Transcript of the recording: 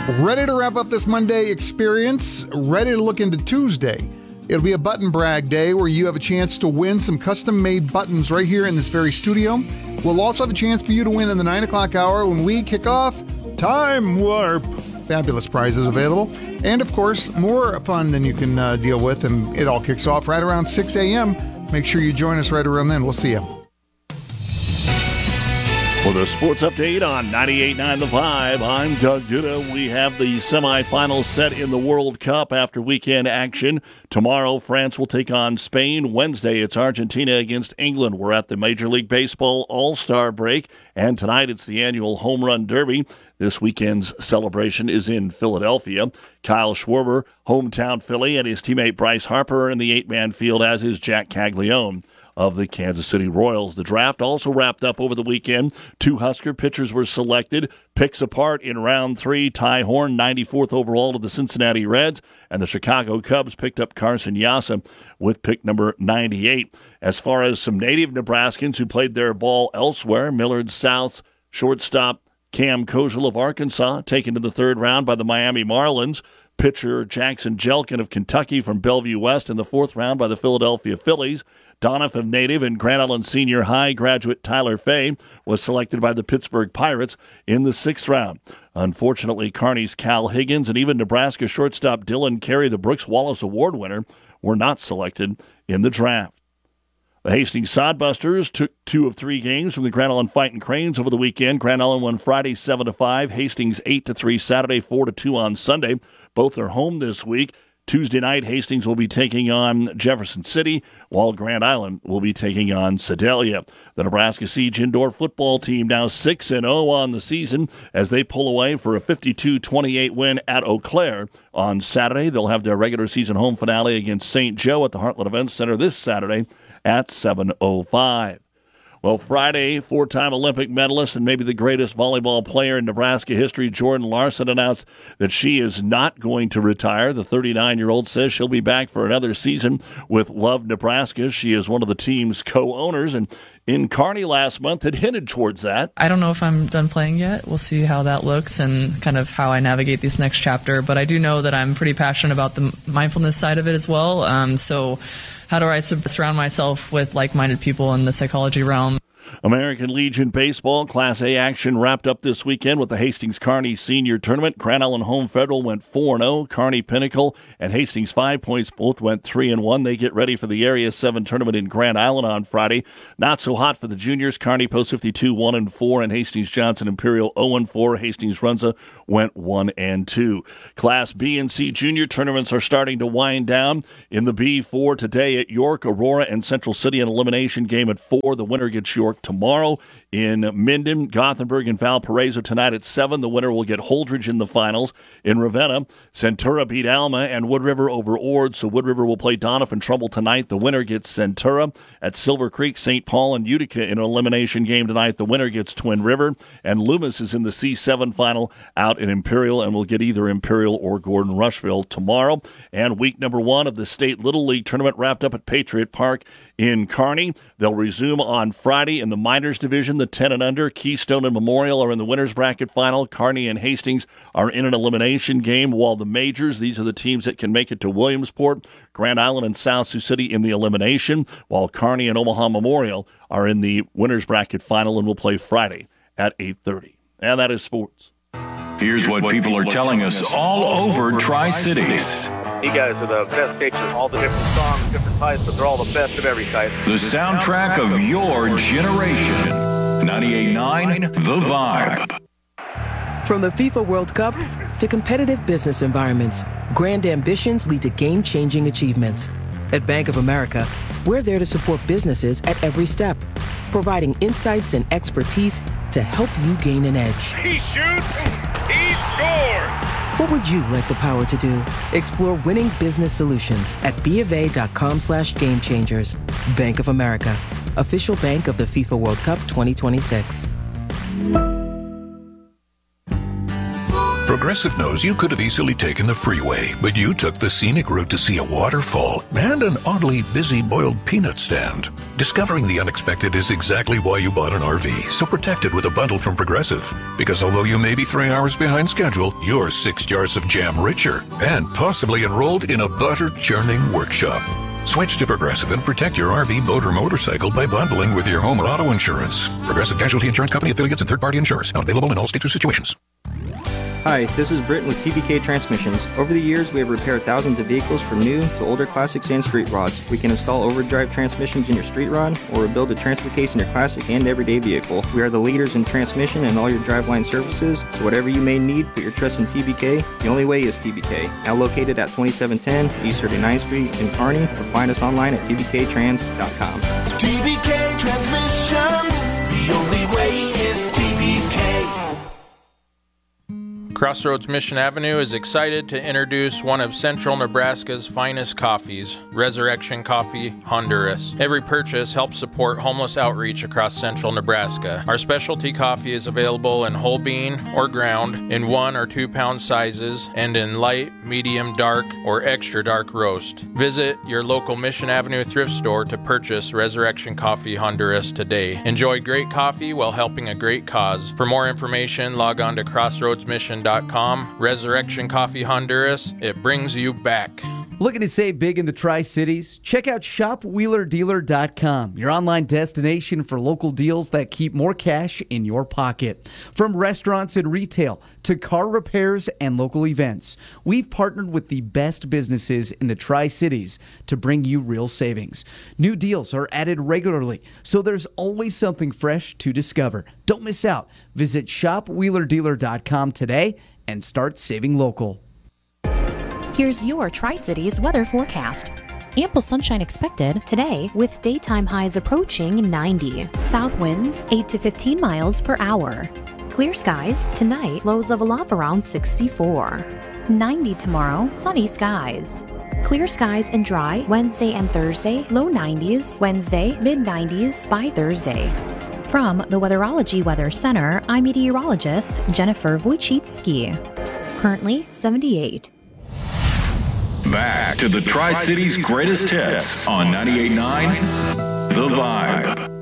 Ready to wrap up this Monday experience? Ready to look into Tuesday? It'll be a button brag day where you have a chance to win some custom-made buttons right here in this very studio. We'll also have a chance for you to win in the 9 o'clock hour when we kick off Time Warp. Fabulous prizes available. And, of course, more fun than you can deal with. And it all kicks off right around 6 a.m. Make sure you join us right around then. We'll see you. For the sports update on 98.9 The Vibe, I'm Doug Duda. We have the semifinals set in the World Cup after weekend action. Tomorrow, France will take on Spain. Wednesday, it's Argentina against England. We're at the Major League Baseball All-Star break, and tonight it's the annual Home Run Derby. This weekend's celebration is in Philadelphia. Kyle Schwarber, hometown Philly, and his teammate Bryce Harper are in the 8-man field, as is Jack Caglione of the Kansas City Royals. The draft also wrapped up over the weekend. 2 Husker pitchers were selected. Picks apart in round 3. Ty Horn, 94th overall to the Cincinnati Reds, and the Chicago Cubs picked up Carson Yasa with pick number 98. As far as some native Nebraskans who played their ball elsewhere, Millard South's shortstop Cam Kozel of Arkansas taken to the 3rd round by the Miami Marlins. Pitcher Jackson Jelkin of Kentucky from Bellevue West in the 4th round by the Philadelphia Phillies. Donovan native and Grand Island Senior High graduate Tyler Fay was selected by the Pittsburgh Pirates in the 6th round. Unfortunately, Kearney's Cal Higgins and even Nebraska shortstop Dylan Carey, the Brooks Wallace Award winner, were not selected in the draft. The Hastings Sodbusters took 2 of 3 games from the Grand Island Fighting Cranes over the weekend. Grand Island won Friday 7-5, Hastings 8-3 Saturday, 4-2 on Sunday. Both are home this week. Tuesday night, Hastings will be taking on Jefferson City, while Grand Island will be taking on Sedalia. The Nebraska Siege indoor football team now 6-0 on the season as they pull away for a 52-28 win at Eau Claire on Saturday. They'll have their regular season home finale against St. Joe at the Heartland Events Center this Saturday at 7:05. Well, Friday, 4-time Olympic medalist and maybe the greatest volleyball player in Nebraska history, Jordan Larson, announced that she is not going to retire. The 39-year-old says she'll be back for another season with Love Nebraska. She is one of the team's co-owners, and in Kearney last month had hinted towards that. I don't know if I'm done playing yet. We'll see how that looks and kind of how I navigate this next chapter. But I do know that I'm pretty passionate about the mindfulness side of it as well. So how do I surround myself with like-minded people in the psychology realm? American Legion Baseball Class A action wrapped up this weekend with the Hastings-Kearney Senior Tournament. Grand Island Home Federal went 4-0. Kearney Pinnacle and Hastings 5 Points both went 3-1. They get ready for the Area 7 tournament in Grand Island on Friday. Not so hot for the juniors. Kearney Post 52 1-4 and Hastings Johnson Imperial 0-4. Hastings Runza went 1-2. Class B and C junior tournaments are starting to wind down. In the B4 today at York, Aurora and Central City, an elimination game at 4. The winner gets York tomorrow. In Minden, Gothenburg, and Valparaiso tonight at 7. The winner will get Holdridge in the finals. In Ravenna, Centura beat Alma and Wood River over Ord, so Wood River will play Donovan Trumbull tonight. The winner gets Centura. At Silver Creek, St. Paul and Utica in an elimination game tonight. The winner gets Twin River. And Loomis is in the C7 final out in Imperial and will get either Imperial or Gordon Rushville tomorrow. And week number 1 of the State Little League tournament wrapped up at Patriot Park in Kearney. They'll resume on Friday in the minors division. The 10 and under, Keystone and Memorial are in the winners bracket final. Kearney and Hastings are in an elimination game, while the majors, these are the teams that can make it to Williamsport, Grand Island and South Sioux City in the elimination, while Kearney and Omaha Memorial are in the winners bracket final and will play Friday at 8:30. And that is sports. Here's what people are telling us all over Tri-Cities. You guys are the best stations, all the different songs, different types, but they're all the best of every type. The soundtrack of your generation. 98.9 The Vibe. From the FIFA World Cup to competitive business environments, grand ambitions lead to game-changing achievements. At Bank of America, we're there to support businesses at every step, providing insights and expertise to help you gain an edge. He shoots, he scores! What would you like the power to do? Explore winning business solutions at BofA.com/gamechangers. Bank of America, official bank of the FIFA World Cup 2026. Progressive knows you could have easily taken the freeway, but you took the scenic route to see a waterfall and an oddly busy boiled peanut stand. Discovering the unexpected is exactly why you bought an RV, so protect it with a bundle from Progressive. Because although you may be 3 hours behind schedule, you're 6 jars of jam richer and possibly enrolled in a butter churning workshop. Switch to Progressive and protect your RV, boat, or motorcycle by bundling with your home or auto insurance. Progressive Casualty Insurance Company, affiliates, and third-party insurers. Not available in all states or situations. Hi, this is Britton with TBK Transmissions. Over the years, we have repaired thousands of vehicles from new to older classics and street rods. We can install overdrive transmissions in your street rod or rebuild a transfer case in your classic and everyday vehicle. We are the leaders in transmission and all your driveline services, so whatever you may need, put your trust in TBK. The only way is TBK. Now located at 2710 East 39th Street in Kearney, or find us online at tbktrans.com. TBK Transmissions, the only way is TBK. Crossroads Mission Avenue is excited to introduce one of Central Nebraska's finest coffees, Resurrection Coffee Honduras. Every purchase helps support homeless outreach across Central Nebraska. Our specialty coffee is available in whole bean or ground, in 1 or 2 pound sizes, and in light, medium, dark, or extra dark roast. Visit your local Mission Avenue thrift store to purchase Resurrection Coffee Honduras today. Enjoy great coffee while helping a great cause. For more information, log on to crossroadsmission.com. Resurrection Coffee Honduras, it brings you back. Looking to save big in the Tri-Cities? Check out shopwheelerdealer.com, your online destination for local deals that keep more cash in your pocket. From restaurants and retail to car repairs and local events, we've partnered with the best businesses in the Tri-Cities to bring you real savings. New deals are added regularly, so there's always something fresh to discover. Don't miss out. Visit shopwheelerdealer.com today and start saving local. Here's your Tri-Cities weather forecast. Ample sunshine expected today with daytime highs approaching 90. South winds 8 to 15 miles per hour. Clear skies tonight, lows level off around 64. 90 tomorrow, sunny skies. Clear skies and dry Wednesday and Thursday, low 90s. Wednesday, mid 90s by Thursday. From the Weatherology Weather Center, I'm meteorologist Jennifer Wojcicki. Currently 78. Back to the Tri-Cities greatest hits on 98.9 The Vibe.